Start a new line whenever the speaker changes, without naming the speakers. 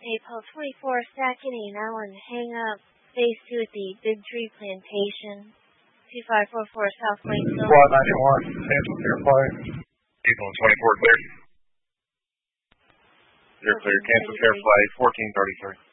PayPal 24 Sackety and Allen, hang up, phase 2 at the Big Tree Plantation, 2544 South Lakeville.
Squad 91, cancel clear flight.
Eagle 24 clear. Clear, cancel clear flight 1433.